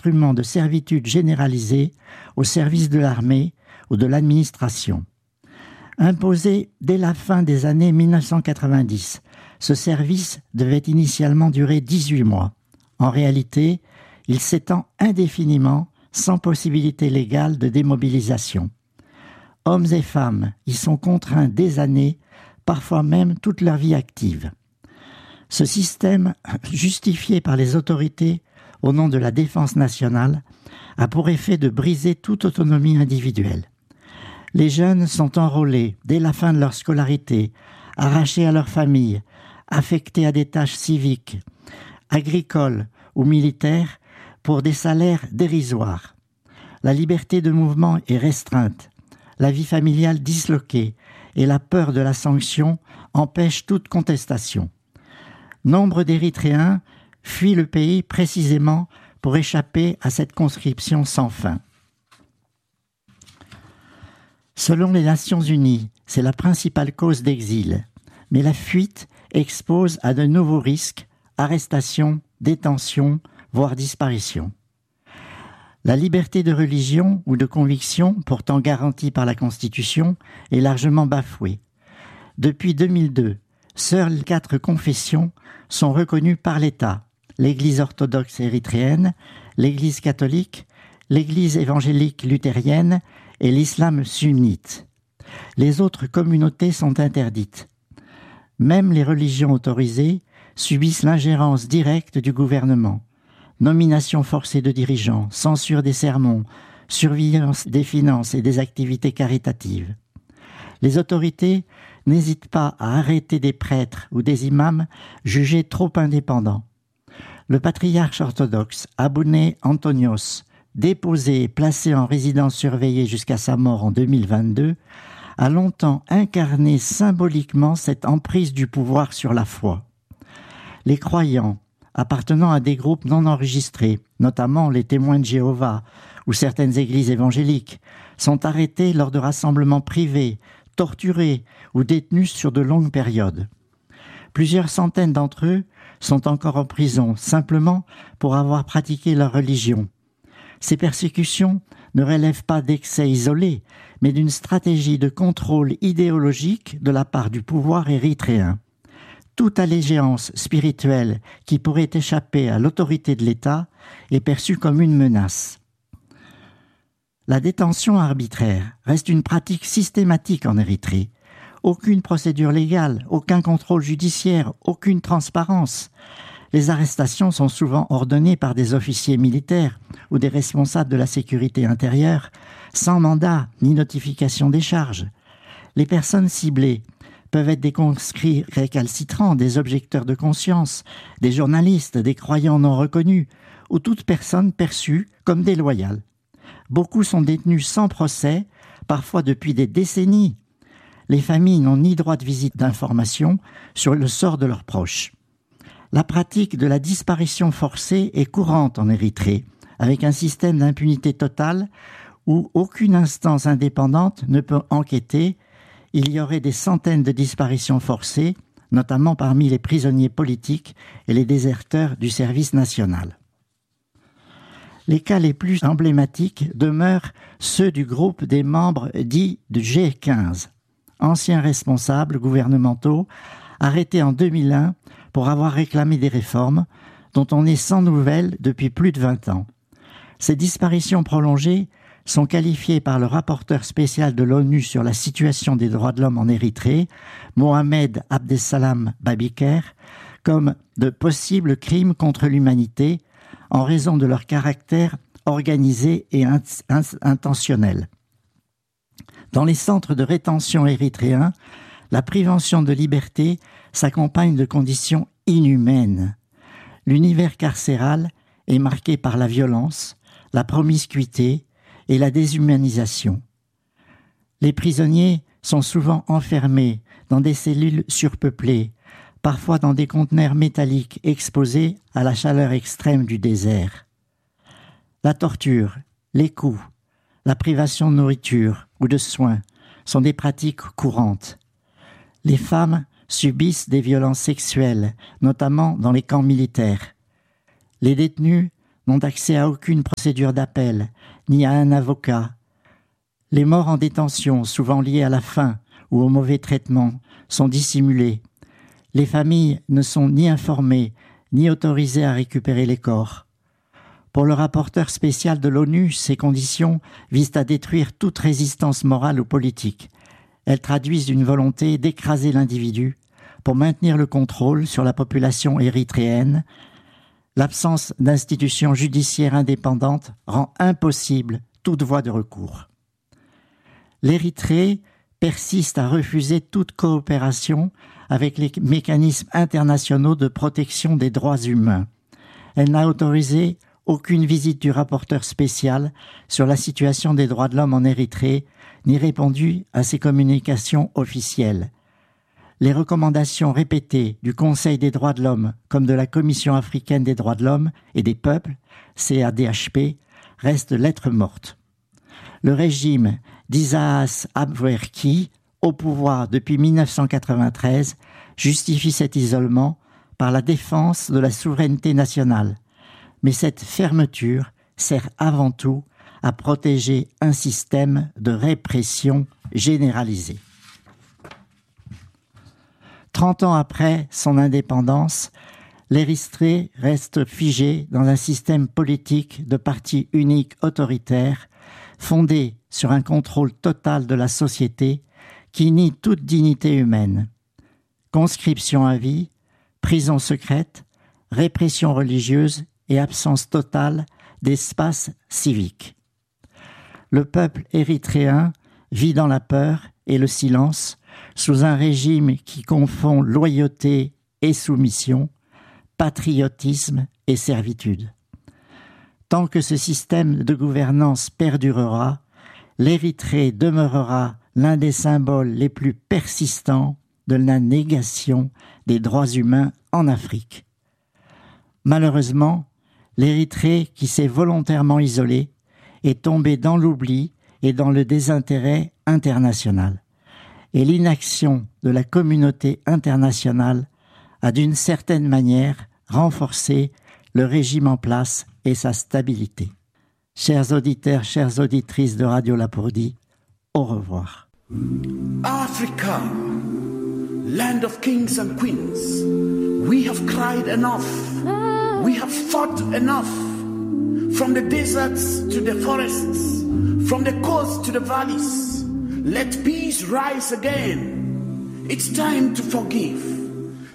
instrument de servitude généralisée au service de l'armée ou de l'administration. Imposé dès la fin des années 1990, ce service devait initialement durer 18 mois. En réalité, il s'étend indéfiniment sans possibilité légale de démobilisation. Hommes et femmes y sont contraints des années, parfois même toute leur vie active. Ce système, justifié par les autorités au nom de la défense nationale, a pour effet de briser toute autonomie individuelle. Les jeunes sont enrôlés dès la fin de leur scolarité, arrachés à leur famille, affectés à des tâches civiques, agricoles ou militaires pour des salaires dérisoires. La liberté de mouvement est restreinte, la vie familiale disloquée et la peur de la sanction empêchent toute contestation. Nombre d'Érythréens fuient le pays précisément pour échapper à cette conscription sans fin. Selon les Nations Unies, c'est la principale cause d'exil, mais la fuite expose à de nouveaux risques, arrestations, détentions, voire disparitions. La liberté de religion ou de conviction, pourtant garantie par la Constitution, est largement bafouée. Depuis 2002, seules 4 confessions sont reconnues par l'État: l'Église orthodoxe érythréenne, l'Église catholique, l'Église évangélique luthérienne et l'islam sunnite. Les autres communautés sont interdites. Même les religions autorisées subissent l'ingérence directe du gouvernement. Nomination forcée de dirigeants, censure des sermons, surveillance des finances et des activités caritatives. Les autorités n'hésitent pas à arrêter des prêtres ou des imams jugés trop indépendants. Le patriarche orthodoxe Abouné Antonios, déposé et placé en résidence surveillée jusqu'à sa mort en 2022, a longtemps incarné symboliquement cette emprise du pouvoir sur la foi. Les croyants, appartenant à des groupes non enregistrés, notamment les témoins de Jéhovah ou certaines églises évangéliques, sont arrêtés lors de rassemblements privés, torturés ou détenus sur de longues périodes. Plusieurs centaines d'entre eux sont encore en prison, simplement pour avoir pratiqué leur religion. Ces persécutions ne relèvent pas d'excès isolés, mais d'une stratégie de contrôle idéologique de la part du pouvoir érythréen. Toute allégeance spirituelle qui pourrait échapper à l'autorité de l'État est perçue comme une menace. La détention arbitraire reste une pratique systématique en Érythrée. Aucune procédure légale, aucun contrôle judiciaire, aucune transparence. Les arrestations sont souvent ordonnées par des officiers militaires ou des responsables de la sécurité intérieure, sans mandat ni notification des charges. Les personnes ciblées peuvent être des conscrits récalcitrants, des objecteurs de conscience, des journalistes, des croyants non reconnus, ou toute personne perçue comme déloyale. Beaucoup sont détenus sans procès, parfois depuis des décennies. Les familles n'ont ni droit de visite d'information sur le sort de leurs proches. La pratique de la disparition forcée est courante en Érythrée, avec un système d'impunité totale où aucune instance indépendante ne peut enquêter. Il y aurait des centaines de disparitions forcées, notamment parmi les prisonniers politiques et les déserteurs du service national. Les cas les plus emblématiques demeurent ceux du groupe des membres dits du G15, anciens responsables gouvernementaux arrêtés en 2001 pour avoir réclamé des réformes dont on est sans nouvelles depuis plus de 20 ans. Ces disparitions prolongées sont qualifiées par le rapporteur spécial de l'ONU sur la situation des droits de l'homme en Érythrée, Mohamed Abdessalam Babiker, comme de possibles crimes contre l'humanité en raison de leur caractère organisé et intentionnel. Dans les centres de rétention érythréens, la privation de liberté s'accompagne de conditions inhumaines. L'univers carcéral est marqué par la violence, la promiscuité et la déshumanisation. Les prisonniers sont souvent enfermés dans des cellules surpeuplées, parfois dans des conteneurs métalliques exposés à la chaleur extrême du désert. La torture, les coups, la privation de nourriture ou de soins sont des pratiques courantes. Les femmes subissent des violences sexuelles, notamment dans les camps militaires. Les détenus n'ont accès à aucune procédure d'appel, ni à un avocat. Les morts en détention, souvent liées à la faim ou au mauvais traitement, sont dissimulées. Les familles ne sont ni informées, ni autorisées à récupérer les corps. Pour le rapporteur spécial de l'ONU, ces conditions visent à détruire toute résistance morale ou politique. Elles traduisent une volonté d'écraser l'individu pour maintenir le contrôle sur la population érythréenne. L'absence d'institutions judiciaires indépendantes rend impossible toute voie de recours. L'Érythrée persiste à refuser toute coopération avec les mécanismes internationaux de protection des droits humains. Elle n'a autorisé aucune visite du rapporteur spécial sur la situation des droits de l'homme en Érythrée, ni répondu à ses communications officielles. Les recommandations répétées du Conseil des droits de l'homme comme de la Commission africaine des droits de l'homme et des peuples, CADHP, restent lettres mortes. Le régime d'Isaias Afwerki, au pouvoir depuis 1993, justifie cet isolement par la défense de la souveraineté nationale. Mais cette fermeture sert avant tout à protéger un système de répression généralisée. 30 ans après son indépendance, l'Érythrée reste figée dans un système politique de parti unique autoritaire, fondé sur un contrôle total de la société qui nie toute dignité humaine. Conscription à vie, prison secrète, répression religieuse et absence totale d'espace civique. Le peuple érythréen vit dans la peur et le silence, sous un régime qui confond loyauté et soumission, patriotisme et servitude. Tant que ce système de gouvernance perdurera, l'Érythrée demeurera l'un des symboles les plus persistants de la négation des droits humains en Afrique. Malheureusement, l'Érythrée, qui s'est volontairement isolée, est tombée dans l'oubli et dans le désintérêt international. Et l'inaction de la communauté internationale a d'une certaine manière renforcé le régime en place et sa stabilité. Chers auditeurs, chères auditrices de Radio Lapourdie, au revoir. Africa, land of kings and queens, we have cried enough, we have fought enough, from the deserts to the forests, from the coasts to the valleys. Let peace rise again. It's time to forgive.